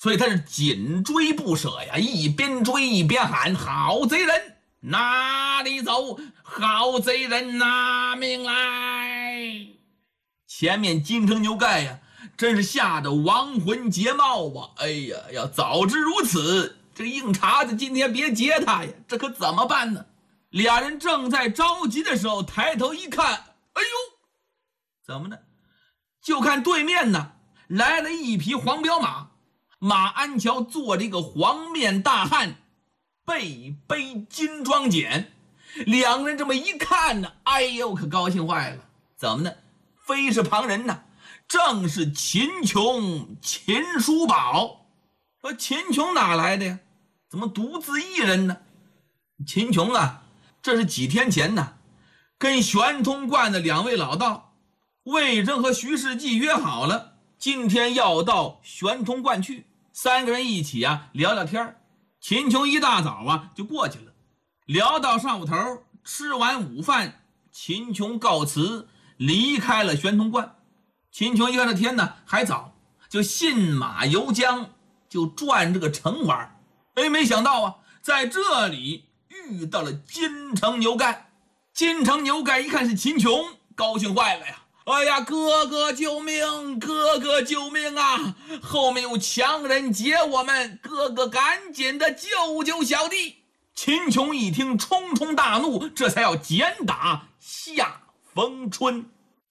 所以他是紧追不舍呀，一边追一边喊：好贼人哪里走，好贼人拿命来！前面金城牛盖呀，真是吓得亡魂皆冒啊！哎呀，要早知如此，这硬茬子今天别劫他呀，这可怎么办呢？俩人正在着急的时候，抬头一看，哎呦，怎么呢？就看对面呢来了一匹黄骠马，马鞍桥坐着一个黄面大汉，背背金装锏。两个人这么一看呢，哎呦，可高兴坏了。怎么呢？非是旁人呢，正是秦琼、秦叔宝。说秦琼哪来的呀？怎么独自一人呢？秦琼啊，这是几天前呢，跟玄通观的两位老道魏征和徐世绩约好了，今天要到玄通观去，三个人一起啊聊聊天。秦琼一大早啊就过去了，聊到上午头，吃完午饭，秦琼告辞离开了玄通观。秦琼一看这天呢还早，就信马由缰，就转这个城玩。没想到啊，在这里遇到了金城牛盖。金城牛盖一看是秦琼，高兴坏了呀！哎呀，哥哥救命，哥哥救命啊，后面有强人劫我们，哥哥赶紧的救救小弟。秦琼一听，冲冲大怒，这才要简打夏风春。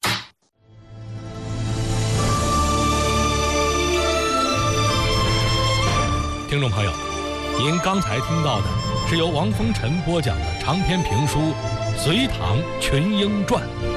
听众朋友，您刚才听到的是由王风尘播讲的长篇评书《隋唐群英传》。